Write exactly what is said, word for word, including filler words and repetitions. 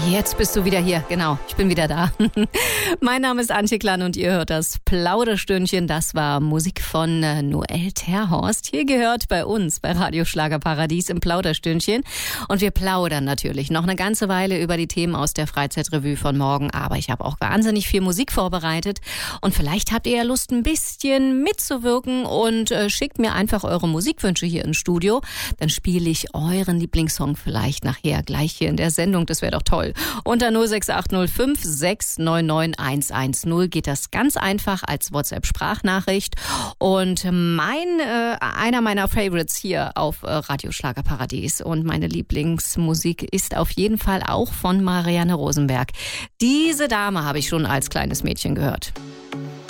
Jetzt bist du wieder hier, genau, ich bin wieder da. Mein Name ist Antje Klann und ihr hört das Plauderstündchen. Das war Musik von äh, Noel Terhorst. Hier gehört bei uns bei Radio Schlagerparadies im Plauderstündchen. Und wir plaudern natürlich noch eine ganze Weile über die Themen aus der Freizeitrevue von morgen. Aber ich habe auch wahnsinnig viel Musik vorbereitet. Und vielleicht habt ihr ja Lust, ein bisschen mitzuwirken und äh, schickt mir einfach eure Musikwünsche hier ins Studio. Dann spiele ich euren Lieblingssong vielleicht nachher gleich hier in der Sendung. Das wäre doch toll. Unter null sechs acht null fünf sechs neun neun eins eins null geht das ganz einfach als WhatsApp-Sprachnachricht. Und mein äh, einer meiner Favorites hier auf äh, Radio Schlagerparadies und meine Lieblingsmusik ist auf jeden Fall auch von Marianne Rosenberg. Diese Dame habe ich schon als kleines Mädchen gehört.